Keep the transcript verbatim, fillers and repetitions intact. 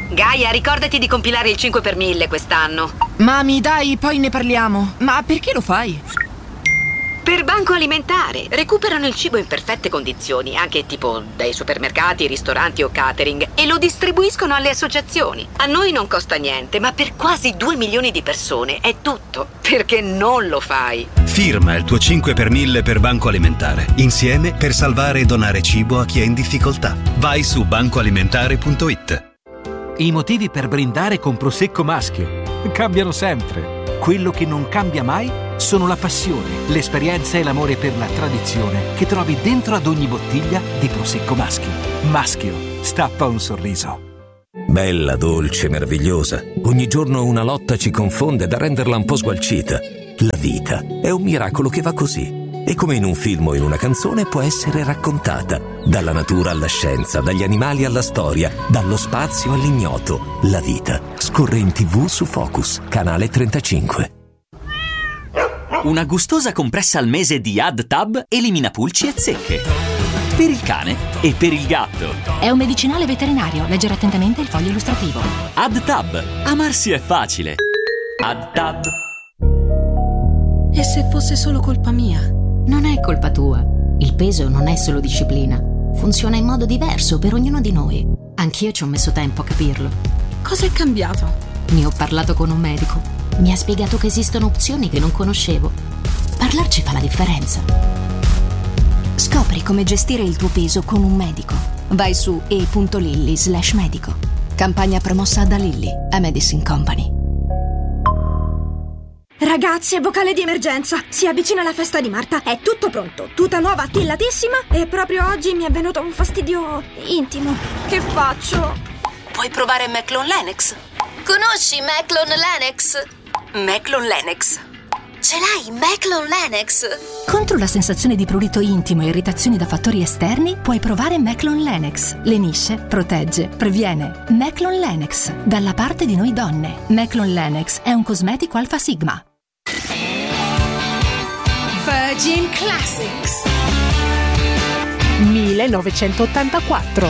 Gaia, ricordati di compilare il cinque per mille quest'anno. Mami, dai, poi ne parliamo. Ma perché lo fai? Per Banco Alimentare. Recuperano il cibo in perfette condizioni, anche tipo dai supermercati, ristoranti o catering, e lo distribuiscono alle associazioni. A noi non costa niente, ma per quasi due milioni di persone è tutto. Perché non lo fai? Firma il tuo cinque per mille per Banco Alimentare. Insieme per salvare e donare cibo a chi è in difficoltà. Vai su banco alimentare punto it. I motivi per brindare con Prosecco Maschio cambiano sempre. Quello che non cambia mai sono la passione, l'esperienza e l'amore per la tradizione che trovi dentro ad ogni bottiglia di Prosecco Maschio. Maschio, stappa un sorriso. Bella, dolce, meravigliosa. Ogni giorno una lotta ci confonde da renderla un po' sgualcita. La vita è un miracolo che va così. E come in un film o in una canzone può essere raccontata. Dalla natura alla scienza, dagli animali alla storia, dallo spazio all'ignoto. La vita scorre in tivù su Focus, canale trentacinque. Una gustosa compressa al mese di AddTab elimina pulci e zecche. Per il cane e per il gatto. È un medicinale veterinario. Leggere attentamente il foglio illustrativo. AddTab. Amarsi è facile. AddTab. E se fosse solo colpa mia? Non è colpa tua. Il peso non è solo disciplina. Funziona in modo diverso per ognuno di noi. Anch'io ci ho messo tempo a capirlo. Cosa è cambiato? Ne ho parlato con un medico. Mi ha spiegato che esistono opzioni che non conoscevo. Parlarci fa la differenza. Scopri come gestire il tuo peso con un medico. Vai su e punto lilly slash medico. Campagna promossa da Lilly, a Medicine Company. Ragazzi, è vocale di emergenza. Si avvicina la festa di Marta. È tutto pronto. Tuta nuova attillatissima. E proprio oggi mi è venuto un fastidio intimo. Che faccio? Puoi provare Meclon Lennox. Conosci Meclon Lennox? Meclon Lennox. Ce l'hai, Meclon Lennox? Contro la sensazione di prurito intimo e irritazioni da fattori esterni, puoi provare Meclon Lennox. Lenisce, protegge, previene. Meclon Lennox. Dalla parte di noi donne. Meclon Lennox è un cosmetico Alpha Sigma. Virgin Classics millenovecentottantaquattro.